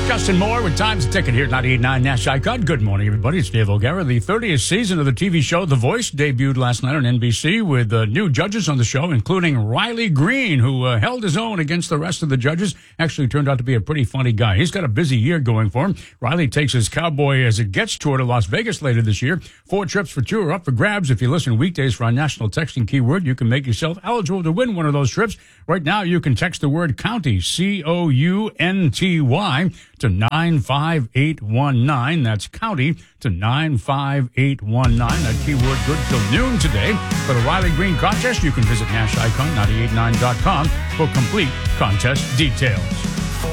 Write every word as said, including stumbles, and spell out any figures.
Justin Moore with Times a Ticket here at ninety-eight point nine Nash Icon. Good morning, everybody. It's Dave O'Gara. The thirtieth season of the T V show The Voice debuted last night on N B C with uh, new judges on the show, including Riley Green, who uh, held his own against the rest of the judges. Actually turned out to be a pretty funny guy. He's got a busy year going for him. Riley takes his Cowboy As It Gets tour to Las Vegas later this year. Four trips for two are up for grabs. If you listen weekdays for our national texting keyword, you can make yourself eligible to win one of those trips. Right now, you can text the word county, C O U N T Y, to nine five eight one nine. That's county to nine five eight one nine. That keyword good till noon today. For the Riley Green contest, you can visit Nash Icon nine eight nine dot com for complete contest details.